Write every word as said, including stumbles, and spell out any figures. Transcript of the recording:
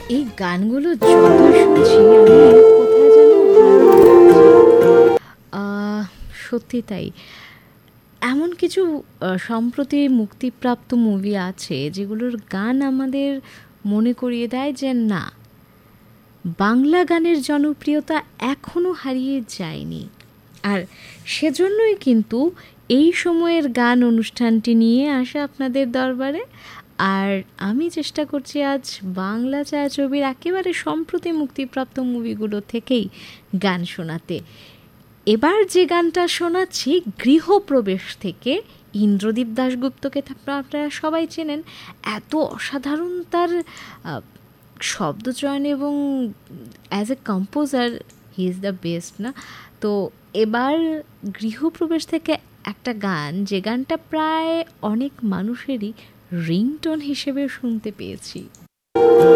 এই গানগুলো যত শুনছি আমি কোথায় যেন হারিয়ে যাচ্ছি। আহ, সত্যি তাই। এমন কিছু আহ, সম্প্রতি মুক্তিপ্রাপ্ত মুভি আছে যেগুলোর গান আমাদের মনে করিয়ে দেয় যে না, বাংলা গানের জনপ্রিয়তা এখনও হারিয়ে যায়নি। আর সেজন্যই কিন্তু এই সময়ের গান অনুষ্ঠানটি নিয়ে আসা আপনাদের দরবারে। আর আমি চেষ্টা করছি আজ বাংলা ছায়াছবির একেবারে সম্প্রতি মুক্তিপ্রাপ্ত মুভিগুলো থেকেই গান শোনাতে। এবার যে গানটা শোনাচ্ছি গৃহপ্রবেশ থেকে, ইন্দ্রদীপ দাশগুপ্তকে তো আপনারা সবাই চেনেন। এত অসাধারণ তার আহ, শব্দচয়ন এবং as a composer he is the best না। তো এবার গৃহপ্রবেশ থেকে একটা গান, যে গানটা প্রায় অনেক মানুষেরই রিংটোন হিসেবে শুনতে পেয়েছি।